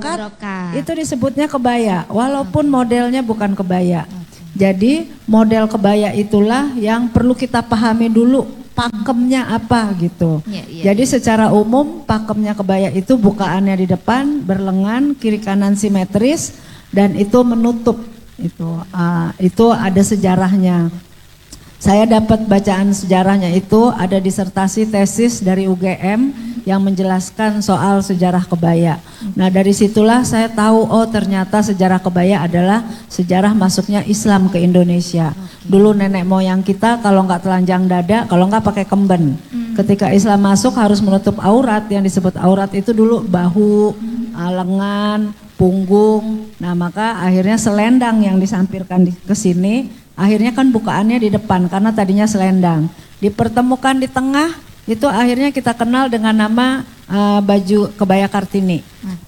brokat, itu disebutnya kebaya, walaupun modelnya bukan kebaya. Jadi model kebaya itulah yang perlu kita pahami dulu, pakemnya apa gitu. Jadi secara umum pakemnya kebaya itu bukaannya di depan, berlengan, kiri kanan simetris, dan itu menutup. Itu ada sejarahnya. Saya dapat bacaan sejarahnya itu ada disertasi tesis dari UGM yang menjelaskan soal sejarah kebaya. Nah dari situlah saya tahu, oh ternyata sejarah kebaya adalah sejarah masuknya Islam ke Indonesia. Dulu nenek moyang kita kalau nggak telanjang dada, kalau nggak pakai kemben. Ketika Islam masuk harus menutup aurat, yang disebut aurat itu dulu bahu, lengan, punggung. Nah maka akhirnya selendang yang disampirkan ke sini. Akhirnya kan bukaannya di depan karena tadinya selendang. Dipertemukan di tengah, itu akhirnya kita kenal dengan nama baju kebaya Kartini.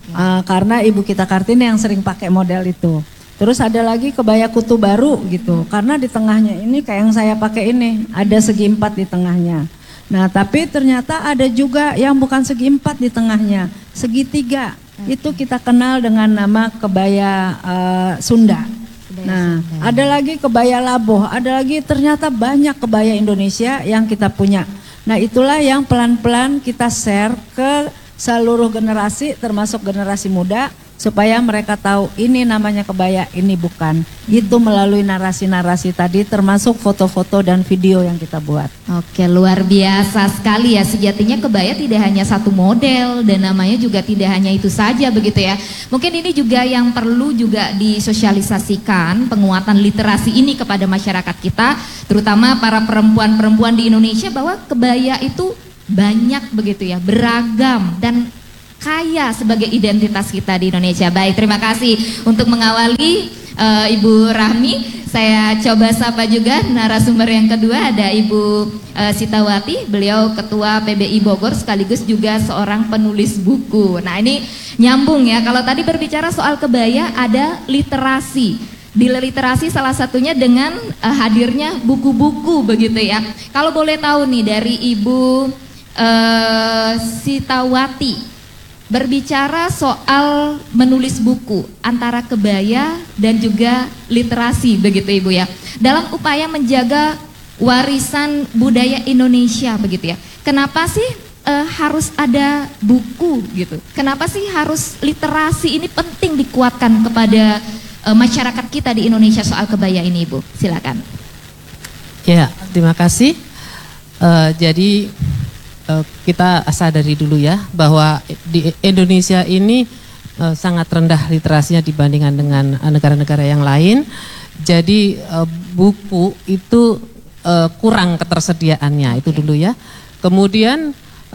Karena ibu kita Kartini yang sering pakai model itu. Terus ada lagi kebaya kutu baru gitu. Karena di tengahnya ini kayak yang saya pakai ini, ada segi empat di tengahnya. Nah tapi ternyata ada juga yang bukan segi empat di tengahnya, segitiga. Itu kita kenal dengan nama kebaya Sunda. Nah, ada lagi kebaya Laboh, ada lagi ternyata banyak kebaya Indonesia yang kita punya. Nah, itulah yang pelan-pelan kita share ke seluruh generasi, termasuk generasi muda, supaya mereka tahu ini namanya kebaya, ini bukan. Itu melalui narasi-narasi tadi, termasuk foto-foto dan video yang kita buat. Oke, luar biasa sekali ya. Sejatinya kebaya tidak hanya satu model dan namanya juga tidak hanya itu saja begitu ya. Mungkin ini juga yang perlu juga disosialisasikan, penguatan literasi ini kepada masyarakat kita, terutama para perempuan-perempuan di Indonesia, bahwa kebaya itu banyak begitu ya, beragam dan kaya sebagai identitas kita di Indonesia. Baik, terima kasih untuk mengawali Ibu Rahmi. Saya coba sapa juga narasumber yang kedua, ada Ibu Sitawati, beliau Ketua PBI Bogor sekaligus juga seorang penulis buku. Nah ini nyambung ya, kalau tadi berbicara soal kebaya ada literasi. Di literasi salah satunya dengan hadirnya buku-buku begitu ya. Kalau boleh tahu nih dari Ibu Sitawati, berbicara soal menulis buku antara kebaya dan juga literasi begitu Ibu ya, dalam upaya menjaga warisan budaya Indonesia begitu ya. Kenapa sih harus ada buku gitu? Kenapa sih harus literasi ini penting dikuatkan kepada masyarakat kita di Indonesia soal kebaya ini Ibu? Silakan. Ya, terima kasih. Jadi kita sadari dulu ya bahwa di Indonesia ini sangat rendah literasinya dibandingkan dengan negara-negara yang lain. Jadi buku itu kurang ketersediaannya, itu dulu ya. Kemudian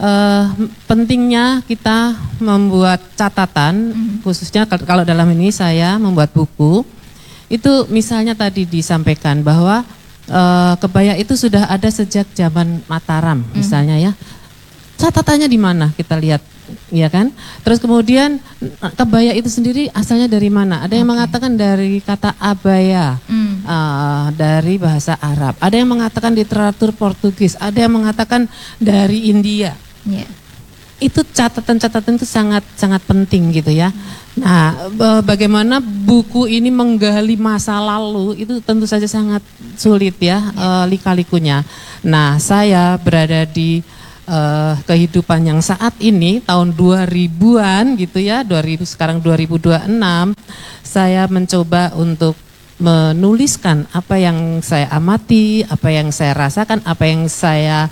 pentingnya kita membuat catatan, khususnya kalau dalam ini saya membuat buku. Itu misalnya tadi disampaikan bahwa kebaya itu sudah ada sejak zaman Mataram misalnya ya. Catatannya di mana kita lihat, ya kan? Terus kemudian kebaya itu sendiri asalnya dari mana? Ada yang mengatakan dari kata abaya, dari bahasa Arab. Ada yang mengatakan literatur Portugis. Ada yang mengatakan dari India. Itu catatan-catatan itu sangat penting gitu ya. Nah, bagaimana buku ini menggali masa lalu itu tentu saja sangat sulit ya, lika-likunya. Nah, saya berada di kehidupan yang saat ini tahun 2000-an gitu ya, 2000 sekarang 2026, saya mencoba untuk menuliskan apa yang saya amati, apa yang saya rasakan, apa yang saya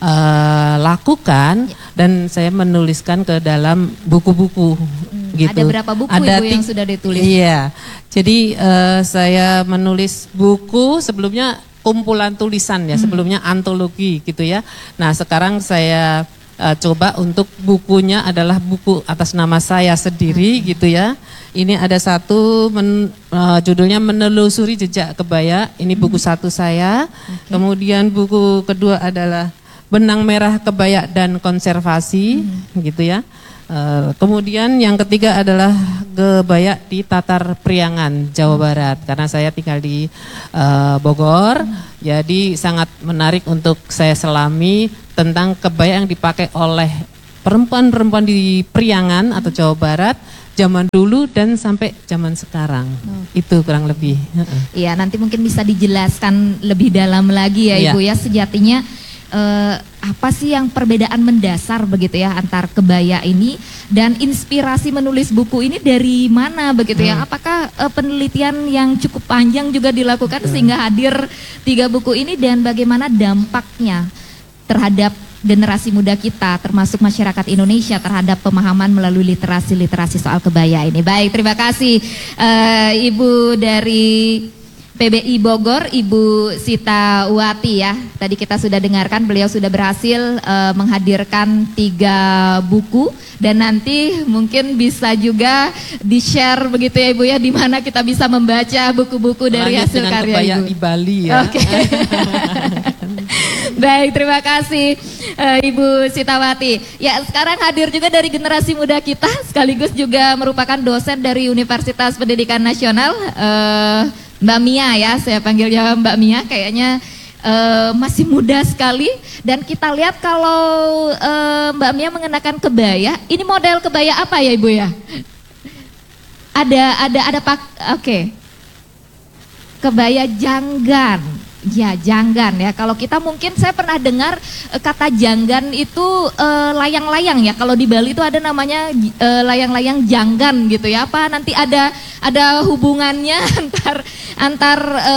lakukan, dan saya menuliskan ke dalam buku-buku gitu. Ada berapa buku Ibu yang sudah ditulis? Iya, jadi saya menulis buku sebelumnya kumpulan tulisan ya, sebelumnya antologi gitu ya. Nah sekarang saya coba untuk bukunya adalah buku atas nama saya sendiri gitu ya. Ini ada satu judulnya Menelusuri Jejak Kebaya, ini buku satu saya. Kemudian buku kedua adalah Benang Merah Kebaya dan Konservasi gitu ya. Kemudian yang ketiga adalah kebaya di Tatar Priangan, Jawa Barat. Karena saya tinggal di Bogor, jadi sangat menarik untuk saya selami tentang kebaya yang dipakai oleh perempuan-perempuan di Priangan atau Jawa Barat zaman dulu dan sampai zaman sekarang. Itu kurang lebih. Iya, nanti mungkin bisa dijelaskan lebih dalam lagi ya Ibu ya, sejatinya apa sih yang perbedaan mendasar begitu ya antar kebaya ini dan inspirasi menulis buku ini dari mana begitu ya? Apakah penelitian yang cukup panjang juga dilakukan sehingga hadir 3 buku ini dan bagaimana dampaknya terhadap generasi muda kita termasuk masyarakat Indonesia terhadap pemahaman melalui literasi soal kebaya ini. Baik, terima kasih Ibu dari PBI Bogor, Ibu Sita Wati ya. Tadi kita sudah dengarkan beliau sudah berhasil menghadirkan 3 buku dan nanti mungkin bisa juga di-share begitu ya Ibu ya, di mana kita bisa membaca buku-buku dari hasil karya kebaya Ibu. Di Bali ya. Oke. Baik, terima kasih Ibu Sitawati. Ya, sekarang hadir juga dari generasi muda kita, sekaligus juga merupakan dosen dari Universitas Pendidikan Nasional, Mbak Mia ya, saya panggilnya Mbak Mia, kayaknya masih muda sekali. Dan kita lihat kalau Mbak Mia mengenakan kebaya, ini model kebaya apa ya Ibu ya? Ada pak, oke. Kebaya janggan. Ya, janggan ya. Kalau kita mungkin saya pernah dengar kata janggan itu layang-layang ya. Kalau di Bali itu ada namanya layang-layang janggan gitu ya. Apa nanti ada hubungannya antar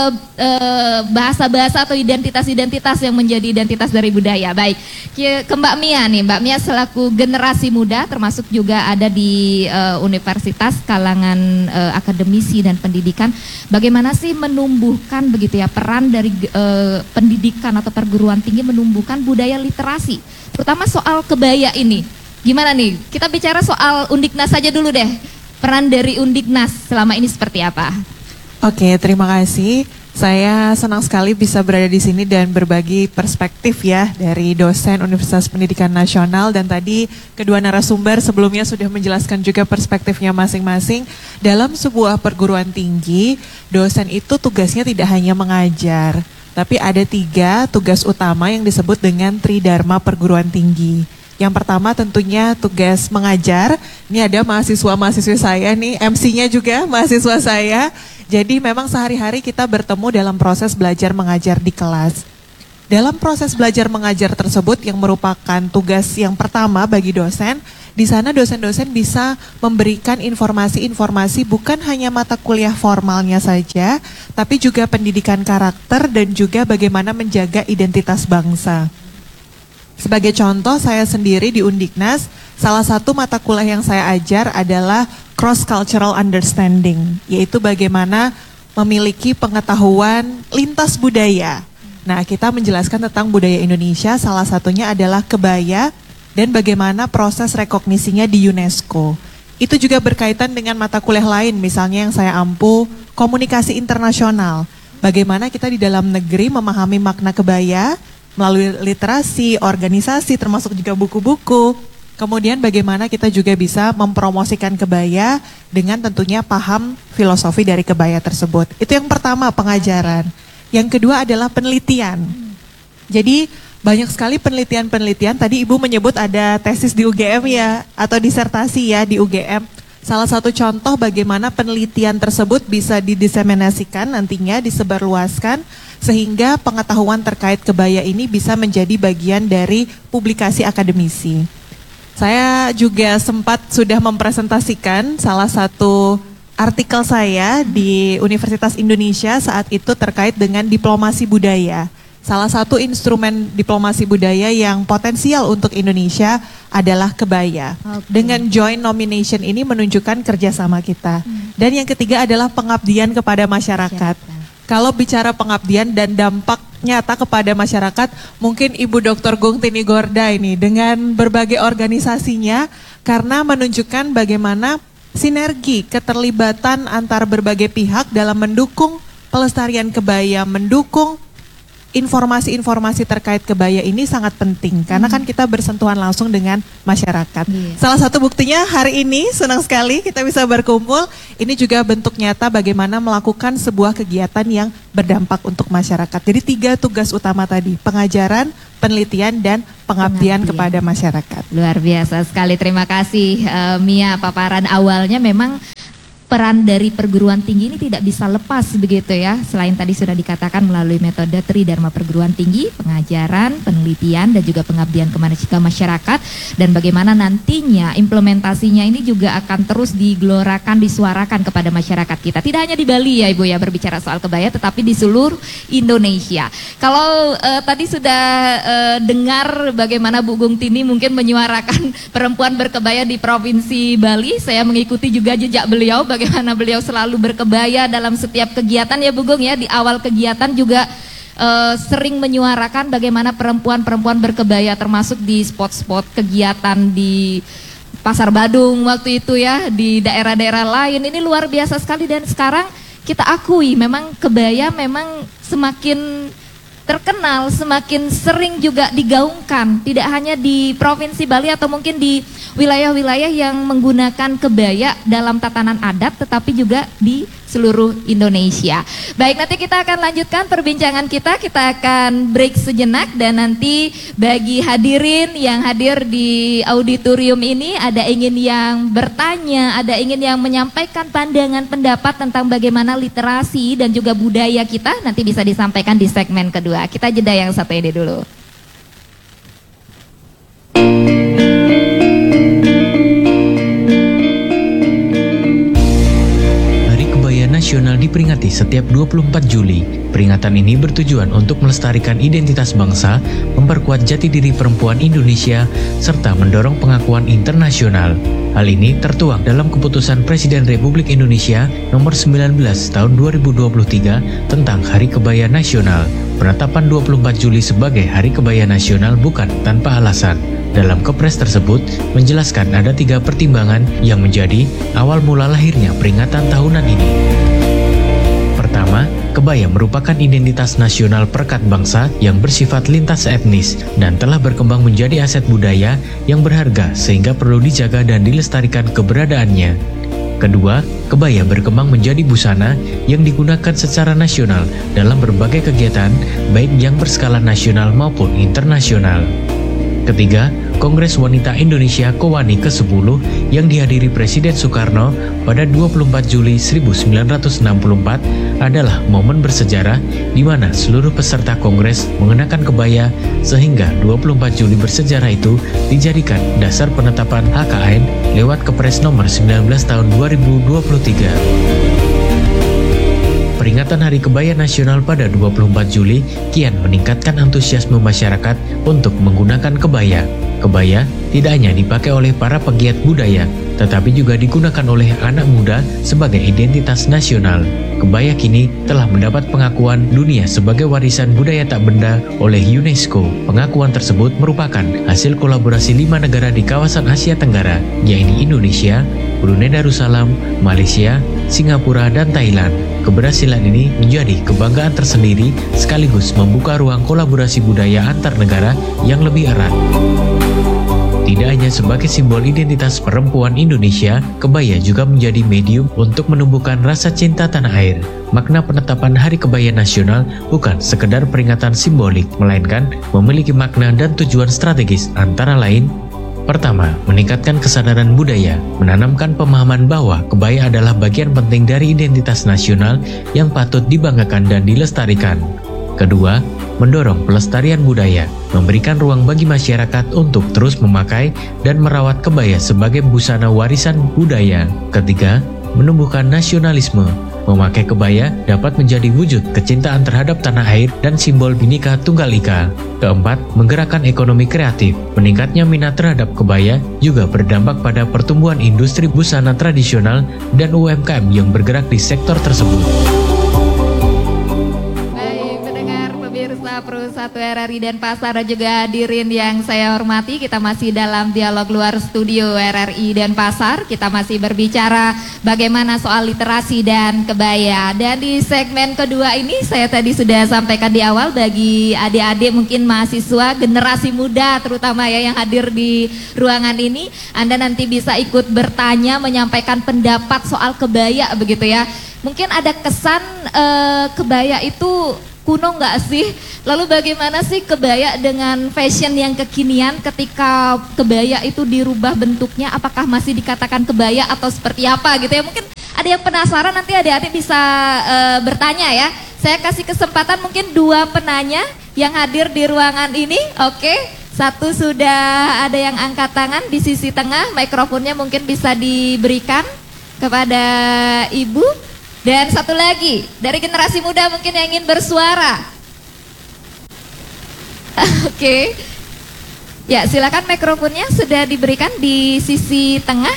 bahasa-bahasa atau identitas-identitas yang menjadi identitas dari budaya. Baik, ke Mbak Mia nih. Mbak Mia selaku generasi muda termasuk juga ada di universitas kalangan akademisi dan pendidikan. Bagaimana sih menumbuhkan begitu ya peran dari pendidikan atau perguruan tinggi menumbuhkan budaya literasi, terutama soal kebaya ini. Gimana nih? Kita bicara soal Undiknas saja dulu deh. Peran dari Undiknas selama ini seperti apa? Oke, terima kasih. Saya senang sekali bisa berada di sini dan berbagi perspektif ya dari dosen Universitas Pendidikan Nasional, dan tadi kedua narasumber sebelumnya sudah menjelaskan juga perspektifnya masing-masing. Dalam sebuah perguruan tinggi, dosen itu tugasnya tidak hanya mengajar, tapi ada 3 tugas utama yang disebut dengan Tridharma perguruan tinggi. Yang pertama tentunya tugas mengajar. Ini ada mahasiswa-mahasiswa saya nih, MC-nya juga mahasiswa saya. Jadi memang sehari-hari kita bertemu dalam proses belajar mengajar di kelas. Dalam proses belajar mengajar tersebut yang merupakan tugas yang pertama bagi dosen, di sana dosen-dosen bisa memberikan informasi-informasi bukan hanya mata kuliah formalnya saja, tapi juga pendidikan karakter dan juga bagaimana menjaga identitas bangsa. Sebagai contoh, saya sendiri di Undiknas, salah satu mata kuliah yang saya ajar adalah cross-cultural understanding, yaitu bagaimana memiliki pengetahuan lintas budaya. Nah, kita menjelaskan tentang budaya Indonesia, salah satunya adalah kebaya, dan bagaimana proses rekognisinya di UNESCO. Itu juga berkaitan dengan mata kuliah lain, misalnya yang saya ampu, komunikasi internasional. Bagaimana kita di dalam negeri memahami makna kebaya, melalui literasi, organisasi, termasuk juga buku-buku. Kemudian bagaimana kita juga bisa mempromosikan kebaya dengan tentunya paham filosofi dari kebaya tersebut. Itu yang pertama, pengajaran. Yang kedua adalah penelitian. Jadi banyak sekali penelitian-penelitian. Tadi Ibu menyebut ada tesis di UGM ya, atau disertasi ya di UGM. Salah satu contoh bagaimana penelitian tersebut bisa didiseminasikan nantinya, disebarluaskan, sehingga pengetahuan terkait kebaya ini bisa menjadi bagian dari publikasi akademisi. Saya juga sempat sudah mempresentasikan salah satu artikel saya di Universitas Indonesia saat itu terkait dengan diplomasi budaya. Salah satu instrumen diplomasi budaya yang potensial untuk Indonesia adalah kebaya. Dengan joint nomination ini menunjukkan kerjasama kita. Dan yang ketiga adalah pengabdian kepada masyarakat. Kalau bicara pengabdian dan dampak nyata kepada masyarakat, mungkin Ibu Dr. Gung Tini Gorda ini dengan berbagai organisasinya, karena menunjukkan bagaimana sinergi keterlibatan antar berbagai pihak dalam mendukung pelestarian kebaya, mendukung informasi-informasi terkait kebaya ini sangat penting karena kan kita bersentuhan langsung dengan masyarakat. Salah satu buktinya hari ini senang sekali kita bisa berkumpul. Ini juga bentuk nyata bagaimana melakukan sebuah kegiatan yang berdampak untuk masyarakat. Jadi 3 tugas utama tadi, pengajaran, penelitian, dan pengabdian kepada masyarakat. Luar biasa sekali, terima kasih Mia. Paparan awalnya memang peran dari perguruan tinggi ini tidak bisa lepas begitu ya. Selain tadi sudah dikatakan melalui metode Tridharma perguruan tinggi, pengajaran, penelitian, dan juga pengabdian ke masyarakat. Dan bagaimana nantinya implementasinya ini juga akan terus digelorakan, disuarakan kepada masyarakat kita. Tidak hanya di Bali ya Ibu ya berbicara soal kebaya, tetapi di seluruh Indonesia. Kalau tadi sudah dengar bagaimana Bu Gungtini mungkin menyuarakan perempuan berkebaya di Provinsi Bali, saya mengikuti juga jejak beliau, bagaimana beliau selalu berkebaya dalam setiap kegiatan ya Bu Gung ya. Di awal kegiatan juga sering menyuarakan bagaimana perempuan-perempuan berkebaya termasuk di spot-spot kegiatan di Pasar Badung waktu itu ya, di daerah-daerah lain. Ini luar biasa sekali dan sekarang kita akui memang kebaya memang semakin terkenal, semakin sering juga digaungkan, tidak hanya di Provinsi Bali atau mungkin di wilayah-wilayah yang menggunakan kebaya dalam tatanan adat, tetapi juga di seluruh Indonesia. Baik, nanti kita akan lanjutkan perbincangan kita akan break sejenak dan nanti bagi hadirin yang hadir di auditorium ini ada ingin yang bertanya, ada ingin yang menyampaikan pandangan pendapat tentang bagaimana literasi dan juga budaya kita, nanti bisa disampaikan di segmen kedua. Kita jeda yang satu ini dulu. Nasional diperingati setiap 24 Juli. Peringatan ini bertujuan untuk melestarikan identitas bangsa, memperkuat jati diri perempuan Indonesia, serta mendorong pengakuan internasional. Hal ini tertuang dalam keputusan Presiden Republik Indonesia nomor 19 tahun 2023 tentang Hari Kebaya Nasional. Penetapan 24 Juli sebagai Hari Kebaya Nasional bukan tanpa alasan. Dalam kepres tersebut menjelaskan ada 3 pertimbangan yang menjadi awal mula lahirnya peringatan tahunan ini. Pertama, kebaya merupakan identitas nasional perekat bangsa yang bersifat lintas etnis dan telah berkembang menjadi aset budaya yang berharga sehingga perlu dijaga dan dilestarikan keberadaannya. Kedua, kebaya berkembang menjadi busana yang digunakan secara nasional dalam berbagai kegiatan baik yang berskala nasional maupun internasional. Ketiga, Kongres Wanita Indonesia Kowani ke-10 yang dihadiri Presiden Soekarno pada 24 Juli 1964 adalah momen bersejarah di mana seluruh peserta Kongres mengenakan kebaya sehingga 24 Juli bersejarah itu dijadikan dasar penetapan HKN lewat Kepres nomor 19 tahun 2023. Peringatan Hari Kebaya Nasional pada 24 Juli kian meningkatkan antusiasme masyarakat untuk menggunakan kebaya. Kebaya tidak hanya dipakai oleh para pegiat budaya, tetapi juga digunakan oleh anak muda sebagai identitas nasional. Kebaya kini telah mendapat pengakuan dunia sebagai warisan budaya tak benda oleh UNESCO. Pengakuan tersebut merupakan hasil kolaborasi 5 negara di kawasan Asia Tenggara, yaitu Indonesia, Brunei Darussalam, Malaysia, Singapura, dan Thailand. Keberhasilan ini menjadi kebanggaan tersendiri sekaligus membuka ruang kolaborasi budaya antar negara yang lebih erat. Tidak hanya sebagai simbol identitas perempuan Indonesia, kebaya juga menjadi medium untuk menumbuhkan rasa cinta tanah air. Makna penetapan Hari Kebaya Nasional bukan sekedar peringatan simbolik, melainkan memiliki makna dan tujuan strategis antara lain: pertama, meningkatkan kesadaran budaya, menanamkan pemahaman bahwa kebaya adalah bagian penting dari identitas nasional yang patut dibanggakan dan dilestarikan. Kedua, mendorong pelestarian budaya, memberikan ruang bagi masyarakat untuk terus memakai dan merawat kebaya sebagai busana warisan budaya. Ketiga, menumbuhkan nasionalisme. Memakai kebaya dapat menjadi wujud kecintaan terhadap tanah air dan simbol Bhinneka Tunggal Ika. Keempat, menggerakkan ekonomi kreatif. Meningkatnya minat terhadap kebaya juga berdampak pada pertumbuhan industri busana tradisional dan UMKM yang bergerak di sektor tersebut. 1 RRI Denpasar dan juga hadirin yang saya hormati, kita masih dalam dialog luar studio RRI Denpasar. Kita masih berbicara bagaimana soal literasi dan kebaya. Dan di segmen kedua ini saya tadi sudah sampaikan di awal, bagi adik-adik mungkin mahasiswa generasi muda terutama ya yang hadir di ruangan ini, Anda nanti bisa ikut bertanya, menyampaikan pendapat soal kebaya begitu ya. Mungkin ada kesan kebaya itu kuno nggak sih? Lalu bagaimana sih kebaya dengan fashion yang kekinian ketika kebaya itu dirubah bentuknya? Apakah masih dikatakan kebaya atau seperti apa gitu ya? Mungkin ada yang penasaran, nanti adik-adik bisa bertanya ya. Saya kasih kesempatan mungkin 2 penanya yang hadir di ruangan ini. Oke, 1 sudah ada yang angkat tangan di sisi tengah. Mikrofonnya mungkin bisa diberikan kepada Ibu. Dan 1 lagi, dari generasi muda mungkin yang ingin bersuara. Oke. Ya, silakan mikrofonnya sudah diberikan di sisi tengah.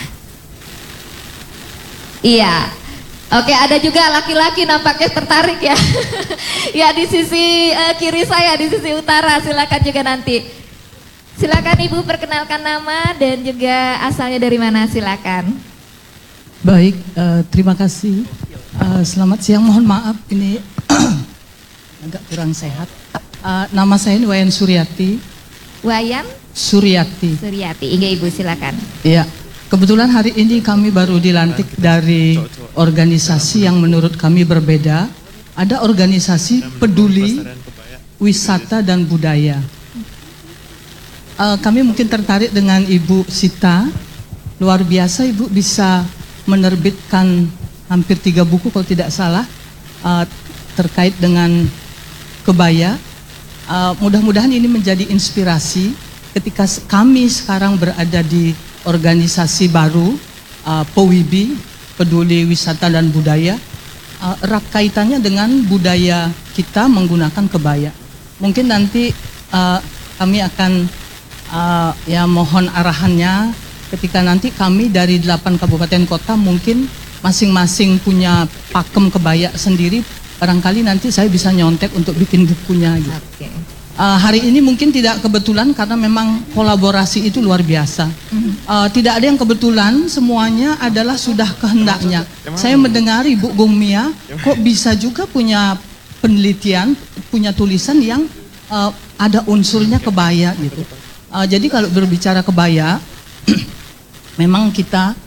Iya. Oke, ada juga laki-laki nampaknya tertarik ya. Ya, di sisi kiri saya, di sisi utara, silakan juga nanti. Silakan Ibu perkenalkan nama dan juga asalnya dari mana, silakan. Baik, terima kasih. Selamat siang, mohon maaf ini agak kurang sehat. Nama saya ini Wayan Suryati. Wayan Suryati. Suryati, iya Ibu silakan. Iya, kebetulan hari ini kami baru dilantik dari organisasi yang menurut kami berbeda. Ada organisasi peduli wisata dan budaya. Kami mungkin tertarik dengan Ibu Sita. Luar biasa Ibu bisa menerbitkan hampir 3 buku kalau tidak salah terkait dengan kebaya. Mudah-mudahan ini menjadi inspirasi ketika kami sekarang berada di organisasi baru PWIBI, Peduli Wisata dan Budaya. Erat kaitannya dengan budaya kita menggunakan kebaya. Mungkin nanti kami akan ya mohon arahannya ketika nanti kami dari 8 kabupaten kota mungkin masing-masing punya pakem kebaya sendiri, barangkali nanti saya bisa nyontek untuk bikin bukunya gitu. Oke. Hari ini mungkin tidak kebetulan karena memang kolaborasi itu luar biasa. Tidak ada yang kebetulan, semuanya adalah sudah kehendaknya. Saya mendengar Ibu Gung Mia kok bisa juga punya penelitian, punya tulisan yang ada unsurnya kebaya gitu. Jadi kalau berbicara kebaya, memang kita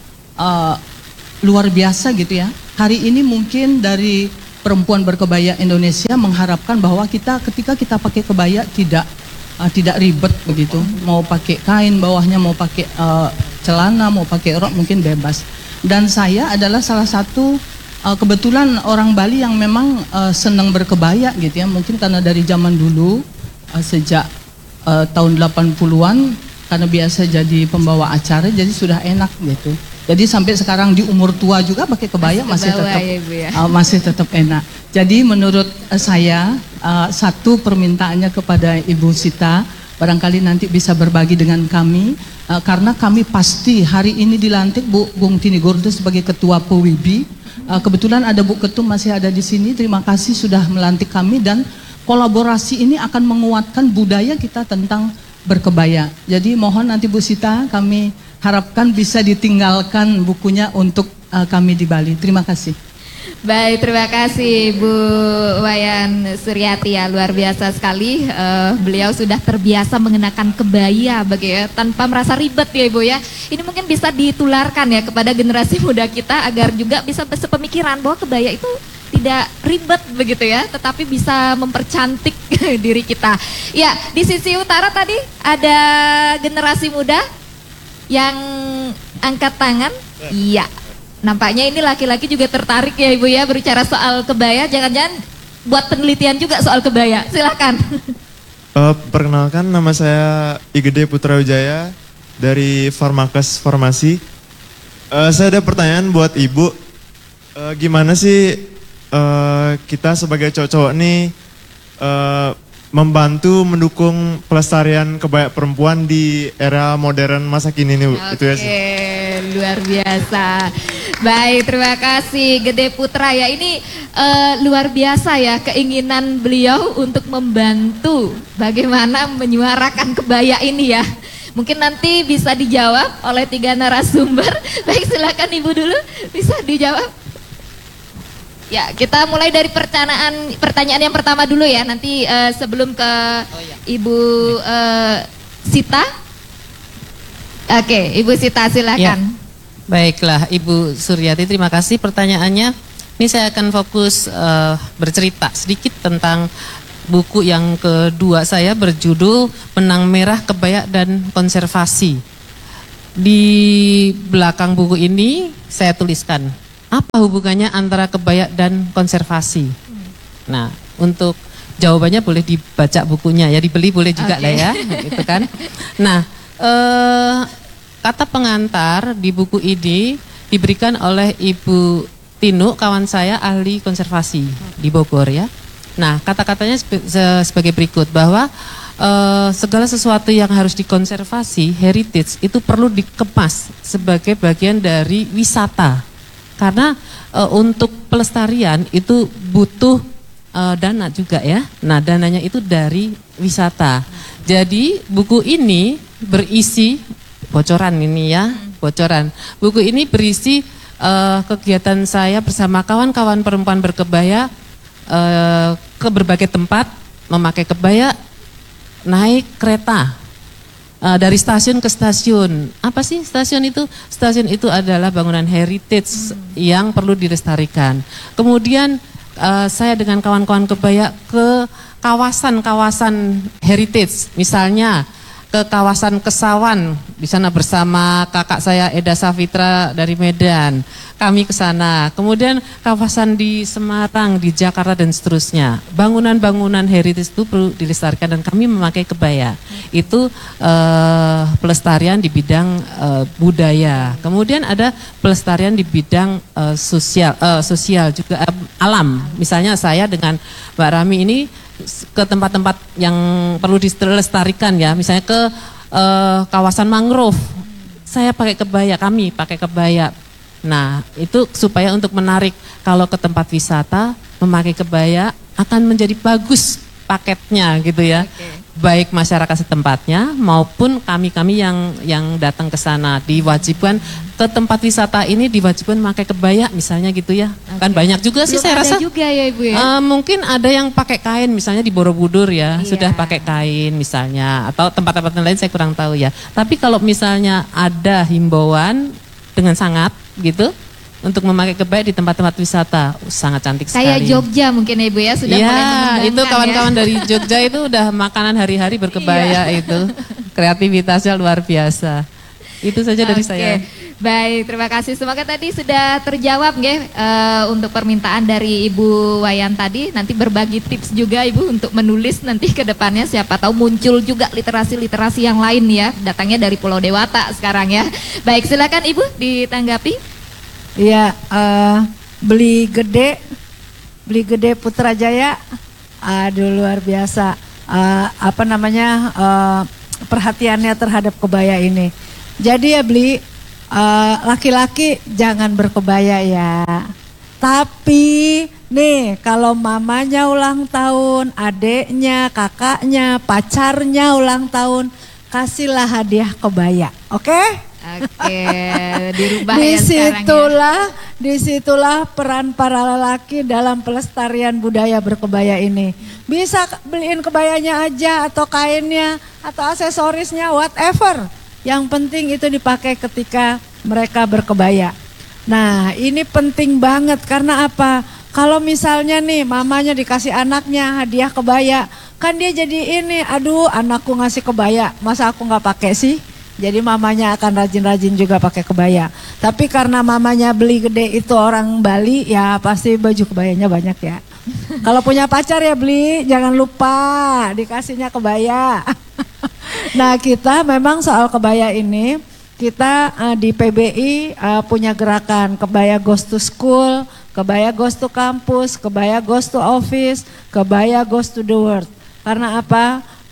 luar biasa gitu ya. Hari ini mungkin dari perempuan berkebaya Indonesia mengharapkan bahwa kita ketika kita pakai kebaya tidak ribet begitu. Mau pakai kain bawahnya, mau pakai celana, mau pakai rok mungkin bebas. Dan saya adalah salah satu kebetulan orang Bali yang memang senang berkebaya gitu ya. Mungkin karena dari zaman dulu sejak tahun 80-an karena biasa jadi pembawa acara jadi sudah enak gitu. Jadi sampai sekarang di umur tua juga pakai kebaya masih tetap ya, masih tetap enak. Jadi menurut saya satu permintaannya kepada Ibu Sita, barangkali nanti bisa berbagi dengan kami karena kami pasti hari ini dilantik Bu Gung Tini Gordo sebagai Ketua PWIBI. Kebetulan ada Bu Ketum masih ada di sini. Terima kasih sudah melantik kami dan kolaborasi ini akan menguatkan budaya kita tentang berkebaya. Jadi mohon nanti Bu Sita kami harapkan bisa ditinggalkan bukunya untuk kami di Bali. Terima kasih. Baik, terima kasih Bu Wayan Suryati ya, luar biasa sekali. Beliau sudah terbiasa mengenakan kebaya begitu ya, tanpa merasa ribet ya Ibu ya. Ini mungkin bisa ditularkan ya kepada generasi muda kita agar juga bisa sepemikiran bahwa kebaya itu tidak ribet begitu ya, tetapi bisa mempercantik diri kita. Ya, di sisi utara tadi ada generasi muda yang angkat tangan. Iya, nampaknya ini laki-laki juga tertarik ya Ibu ya berbicara soal kebaya. Jangan-jangan buat penelitian juga soal kebaya. Silakan. Perkenalkan, nama saya Igede Putra Wijaya dari Farmakes Farmasi. Saya ada pertanyaan buat Ibu. Gimana sih kita sebagai cowok-cowok nih membantu mendukung pelestarian kebaya perempuan di era modern masa kini nih Bu. Itu ya sih. Luar biasa. Baik, terima kasih Gede Putra ya. Ini luar biasa ya keinginan beliau untuk membantu bagaimana menyuarakan kebaya ini ya. Mungkin nanti bisa dijawab oleh 3 narasumber. Baik, silakan Ibu dulu bisa dijawab. Ya, kita mulai dari pertanyaan yang pertama dulu ya. Nanti sebelum ke Ibu Sita. Oke, Ibu Sita silakan. Ya. Baiklah, Ibu Suryati, terima kasih pertanyaannya. Ini saya akan fokus bercerita sedikit tentang buku yang kedua saya, berjudul Benang Merah Kebaya dan Konservasi. Di belakang buku ini saya tuliskan, apa hubungannya antara kebaya dan konservasi? Nah, untuk jawabannya boleh dibaca bukunya ya, dibeli boleh juga lah ya, gitu kan. Nah, kata pengantar di buku ini diberikan oleh Ibu Tinu, kawan saya ahli konservasi di Bogor ya. Nah, kata-katanya sebagai berikut, bahwa segala sesuatu yang harus dikonservasi, heritage, itu perlu dikemas sebagai bagian dari wisata. Karena untuk pelestarian itu butuh dana juga ya. Nah, dananya itu dari wisata. Jadi buku ini berisi bocoran ini ya, bocoran. Buku ini berisi kegiatan saya bersama kawan-kawan perempuan berkebaya ke berbagai tempat, memakai kebaya, naik kereta dari stasiun ke stasiun. Apa sih stasiun itu? Stasiun itu adalah bangunan heritage yang perlu dilestarikan. Kemudian saya dengan kawan-kawan kebaya ke kawasan-kawasan heritage, misalnya ke kawasan Kesawan, di sana bersama kakak saya Eda Safitra dari Medan. Kami ke sana. Kemudian kawasan di Semarang, di Jakarta dan seterusnya. Bangunan-bangunan heritage itu perlu dilestarikan dan kami memakai kebaya. Itu pelestarian di bidang budaya. Kemudian ada pelestarian di bidang sosial juga alam. Misalnya saya dengan Mbak Rami ini ke tempat-tempat yang perlu dilestarikan ya, misalnya ke kawasan mangrove, saya pakai kebaya, kami pakai kebaya. Nah, itu supaya untuk menarik, kalau ke tempat wisata memakai kebaya akan menjadi bagus paketnya gitu ya. Baik masyarakat setempatnya maupun kami-kami yang datang ke sana diwajibkan ke tempat wisata ini diwajibkan memakai kebaya misalnya gitu ya. Kan banyak juga sih saya rasa. Juga ya Ibu ya. Mungkin ada yang pakai kain misalnya di Borobudur ya, sudah pakai kain misalnya, atau tempat-tempat lain saya kurang tahu ya. Tapi kalau misalnya ada himbauan dengan sangat gitu untuk memakai kebaya di tempat-tempat wisata, sangat cantik sekali. Kayak Jogja mungkin ya Ibu ya, sudah mulai mengembangkan itu kawan-kawan dari Jogja itu udah makanan hari-hari berkebaya itu. Kreativitasnya luar biasa. Itu saja dari saya. Baik, terima kasih. Semoga tadi sudah terjawab nggih untuk permintaan dari Ibu Wayan tadi. Nanti berbagi tips juga Ibu untuk menulis nanti ke depannya, siapa tahu muncul juga literasi-literasi yang lain ya. Datangnya dari Pulau Dewata sekarang ya. Baik, silakan Ibu ditanggapi. Iya, beli gede Putrajaya, aduh luar biasa. Perhatiannya terhadap kebaya ini. Jadi ya laki-laki jangan berkebaya ya. Tapi nih kalau mamanya ulang tahun, adeknya, kakaknya, pacarnya ulang tahun, kasihlah hadiah kebaya, oke? Oke, dirubah ya sekarang ya. Disitulah peran para lelaki dalam pelestarian budaya berkebaya ini. Bisa beliin kebayanya aja atau kainnya atau aksesorisnya, whatever. Yang penting itu dipakai ketika mereka berkebaya. Nah, ini penting banget karena apa? Kalau misalnya nih mamanya dikasih anaknya hadiah kebaya, kan dia jadi ini, aduh anakku ngasih kebaya, masa aku nggak pakai sih? Jadi mamanya akan rajin-rajin juga pakai kebaya. Tapi karena mamanya beli gede itu orang Bali, ya pasti baju kebayanya banyak ya. Kalau punya pacar ya beli, jangan lupa dikasihnya kebaya. Nah kita memang soal kebaya ini, kita di PBI punya gerakan kebaya goes to school, kebaya goes to kampus, kebaya goes to office, kebaya goes to the world. Karena apa?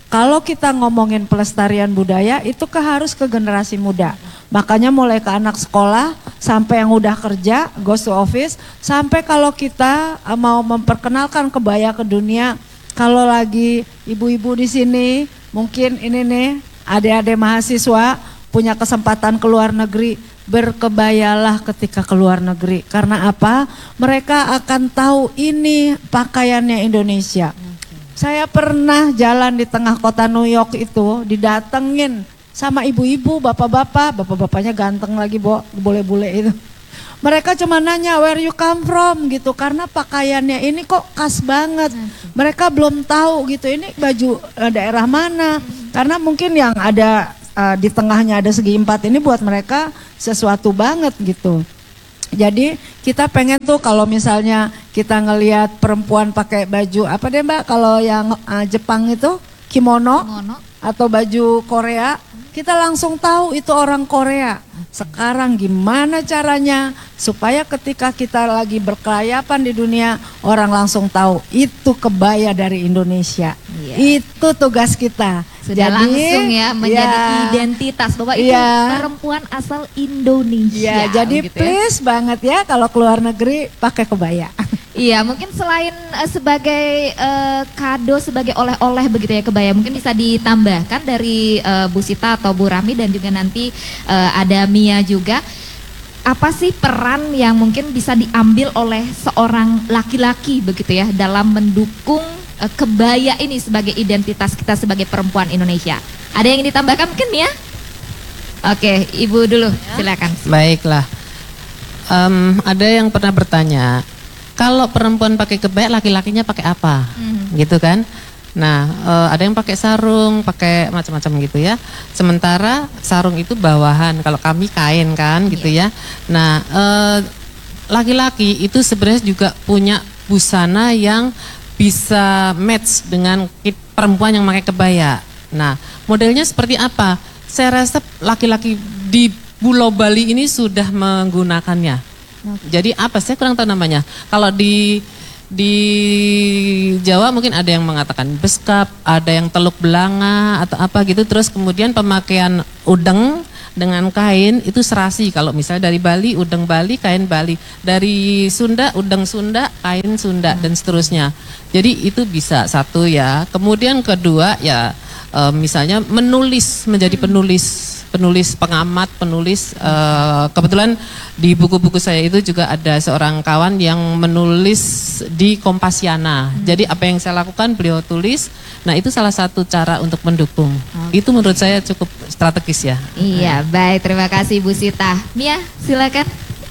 Kalau kita ngomongin pelestarian budaya itu harus ke generasi muda. Makanya mulai ke anak sekolah sampai yang udah kerja, goes to office, sampai kalau kita mau memperkenalkan kebaya ke dunia, kalau lagi ibu-ibu di sini, mungkin ini nih adik-adik mahasiswa punya kesempatan ke luar negeri, berkebayalah ketika ke luar negeri. Karena apa? Mereka akan tahu ini pakaiannya Indonesia. Saya pernah jalan di tengah kota New York itu, didatengin sama ibu-ibu, bapak-bapaknya ganteng lagi, bule-bule itu. Mereka cuma nanya where you come from gitu, karena pakaiannya ini kok khas banget. Mereka belum tahu gitu, ini baju daerah mana. Karena mungkin yang ada di tengahnya ada segi empat ini buat mereka sesuatu banget gitu. Jadi kita pengen tuh kalau misalnya kita ngelihat perempuan pakai baju apa deh Mbak, kalau yang Jepang itu kimono atau baju Korea, kita langsung tahu itu orang Korea. Sekarang gimana caranya supaya ketika kita lagi berkelayapan di dunia, orang langsung tahu itu kebaya dari Indonesia. Itu tugas kita. Sudah langsung ya menjadi identitas bahwa itu perempuan asal Indonesia. Jadi gitu please banget ya kalau keluar negeri pakai kebaya. Iya, mungkin selain sebagai kado, sebagai oleh-oleh begitu ya kebaya, mungkin bisa ditambahkan dari Bu Sita atau Bu Rahmi dan juga nanti ada Mia juga. Apa sih peran yang mungkin bisa diambil oleh seorang laki-laki begitu ya dalam mendukung kebaya ini sebagai identitas kita sebagai perempuan Indonesia? Ada yang ditambahkan mungkin Mia? Oke, Ibu dulu silakan. Baiklah, ada yang pernah bertanya, kalau perempuan pakai kebaya, laki-lakinya pakai apa? Gitu kan? Nah, ada yang pakai sarung, pakai macam-macam gitu ya. Sementara sarung itu bawahan, kalau kami kain kan gitu ya. Nah, laki-laki itu sebenarnya juga punya busana yang bisa match dengan perempuan yang pakai kebaya. Nah, modelnya seperti apa? Saya rasa laki-laki di Pulau Bali ini sudah menggunakannya. Jadi apa? Saya kurang tahu namanya. Kalau di Jawa mungkin ada yang mengatakan beskap, ada yang teluk belanga atau apa gitu. Terus kemudian pemakaian udeng dengan kain itu serasi. Kalau misalnya dari Bali, udeng Bali, kain Bali. Dari Sunda, udeng Sunda, kain Sunda dan seterusnya. Jadi itu bisa satu ya. Kemudian kedua ya misalnya menulis, menjadi penulis pengamat, penulis kebetulan di buku-buku saya itu juga ada seorang kawan yang menulis di Kompasiana. Jadi apa yang saya lakukan beliau tulis. Nah, itu salah satu cara untuk mendukung. Itu menurut saya cukup strategis ya. Iya, baik, terima kasih Bu Sita. Mia, silakan.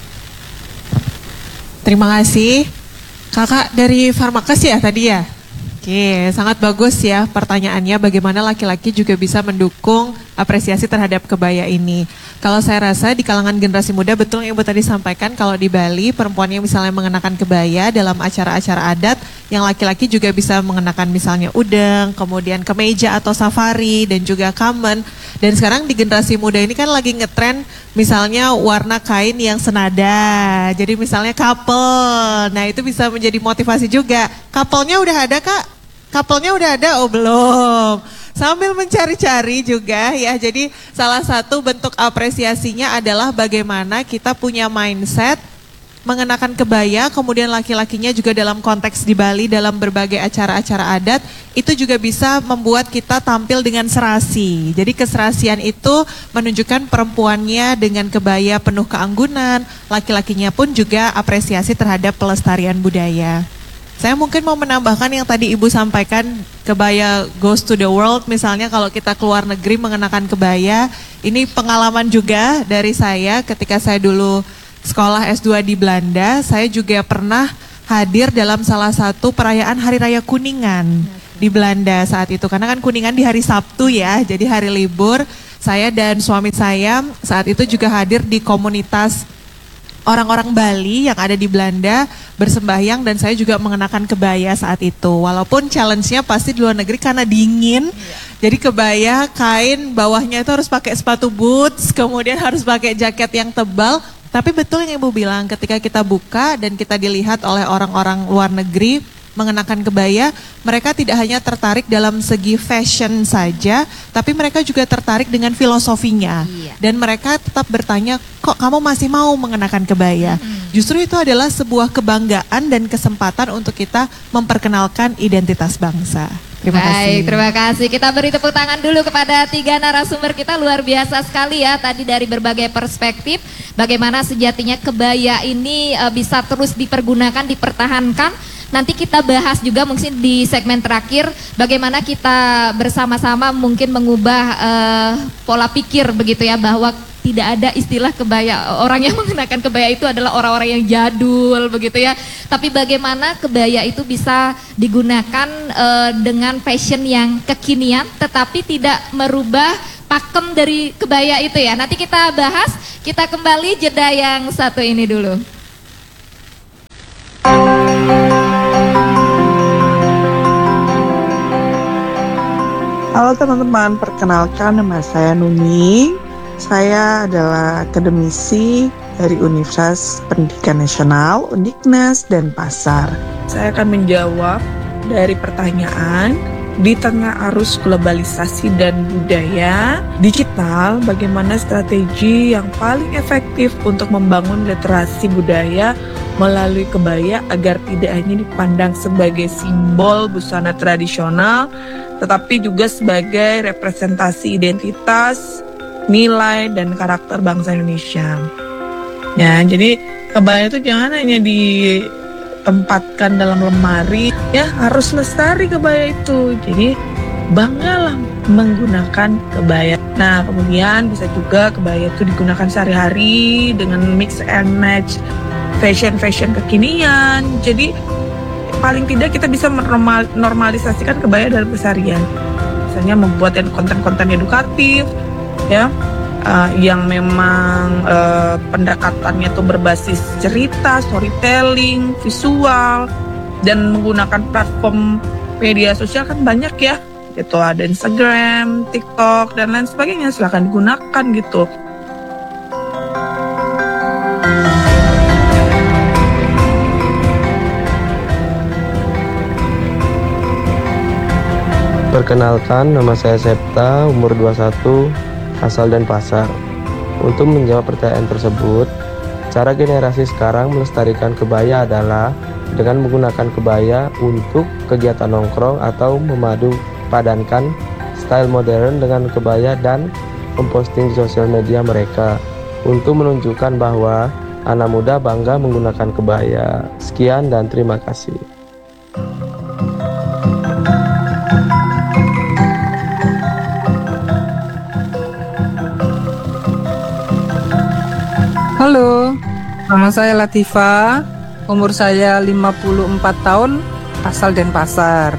Terima kasih. Kakak dari Farmakes ya tadi ya? Oke, sangat bagus ya pertanyaannya, bagaimana laki-laki juga bisa mendukung apresiasi terhadap kebaya ini. Kalau saya rasa di kalangan generasi muda, betul yang Ibu tadi sampaikan, kalau di Bali perempuan yang misalnya mengenakan kebaya dalam acara-acara adat, yang laki-laki juga bisa mengenakan misalnya udeng, kemudian kemeja atau safari dan juga kamen. Dan sekarang di generasi muda ini kan lagi ngetren misalnya warna kain yang senada. Jadi misalnya couple, nah itu bisa menjadi motivasi juga. Couple-nya udah ada Kak? Couple-nya udah ada? Oh belum. Sambil mencari-cari juga ya. Jadi salah satu bentuk apresiasinya adalah bagaimana kita punya mindset mengenakan kebaya, kemudian laki-lakinya juga dalam konteks di Bali dalam berbagai acara-acara adat, itu juga bisa membuat kita tampil dengan serasi. Jadi keserasian itu menunjukkan perempuannya dengan kebaya penuh keanggunan, laki-lakinya pun juga apresiasi terhadap pelestarian budaya. Saya mungkin mau menambahkan yang tadi Ibu sampaikan, kebaya goes to the world, misalnya kalau kita keluar negeri mengenakan kebaya, ini pengalaman juga dari saya ketika saya dulu sekolah S2 di Belanda, saya juga pernah hadir dalam salah satu perayaan Hari Raya Kuningan di Belanda saat itu. Karena kan Kuningan di hari Sabtu ya, jadi hari libur. Saya dan suami saya saat itu juga hadir di komunitas orang-orang Bali yang ada di Belanda bersembahyang, dan saya juga mengenakan kebaya saat itu. Walaupun challenge-nya pasti di luar negeri karena dingin. Jadi kebaya, kain, bawahnya itu harus pakai sepatu boots, kemudian harus pakai jaket yang tebal. Tapi betul yang Ibu bilang, ketika kita buka dan kita dilihat oleh orang-orang luar negeri, mengenakan kebaya, mereka tidak hanya tertarik dalam segi fashion saja, tapi mereka juga tertarik dengan filosofinya. Dan mereka tetap bertanya, kok kamu masih mau mengenakan kebaya? Justru itu adalah sebuah kebanggaan dan kesempatan untuk kita memperkenalkan identitas bangsa. Terima kasih. Terima kasih. Kita beri tepuk tangan dulu kepada 3 narasumber kita, luar biasa sekali ya tadi dari berbagai perspektif bagaimana sejatinya kebaya ini bisa terus dipergunakan, dipertahankan. Nanti kita bahas juga mungkin di segmen terakhir bagaimana kita bersama-sama mungkin mengubah pola pikir begitu ya, bahwa tidak ada istilah kebaya, orang yang mengenakan kebaya itu adalah orang-orang yang jadul begitu ya. Tapi bagaimana kebaya itu bisa digunakan dengan fashion yang kekinian tetapi tidak merubah pakem dari kebaya itu ya. Nanti kita bahas, kita kembali jeda yang satu ini dulu. Halo teman-teman, perkenalkan nama saya Nuni. Saya adalah akademisi dari Universitas Pendidikan Nasional, Undiknas, dan Pasar. Saya akan menjawab dari pertanyaan, di tengah arus globalisasi dan budaya digital, bagaimana strategi yang paling efektif untuk membangun literasi budaya melalui kebaya agar tidak hanya dipandang sebagai simbol busana tradisional, tetapi juga sebagai representasi identitas, nilai dan karakter bangsa Indonesia. Ya, jadi kebaya itu jangan hanya ditempatkan dalam lemari, ya harus lestari kebaya itu. Jadi banggalah menggunakan kebaya. Nah, kemudian bisa juga kebaya itu digunakan sehari-hari dengan mix and match fashion kekinian. Jadi paling tidak kita bisa normalisasikan kebaya dalam keseharian. Misalnya membuat konten-konten edukatif, ya, yang memang pendekatannya tuh berbasis cerita, storytelling, visual, dan menggunakan platform media sosial kan banyak ya, gitu, ada Instagram, TikTok dan lain sebagainya, silahkan digunakan gitu. Perkenalkan, nama saya Septa, umur 21, asal Denpasar. Untuk menjawab pertanyaan tersebut, cara generasi sekarang melestarikan kebaya adalah dengan menggunakan kebaya untuk kegiatan nongkrong atau memadu padankan style modern dengan kebaya dan memposting di sosial media mereka untuk menunjukkan bahwa anak muda bangga menggunakan kebaya. Sekian dan terima kasih. Halo, nama saya Latifa, umur saya 54 tahun, asal Denpasar.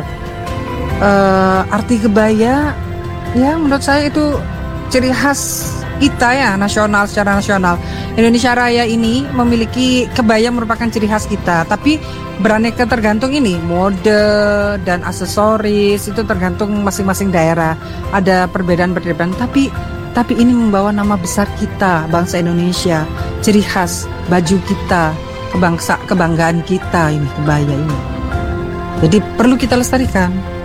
Arti kebaya, ya menurut saya itu ciri khas kita ya, nasional, secara nasional. Indonesia Raya ini memiliki kebaya merupakan ciri khas kita, tapi beraneka tergantung ini, mode dan aksesoris itu tergantung masing-masing daerah. Ada perbedaan-perbedaan, tapi ini membawa nama besar kita, bangsa Indonesia, ciri khas baju kita, kebanggaan kita ini, kebaya ini. Jadi perlu kita lestarikan.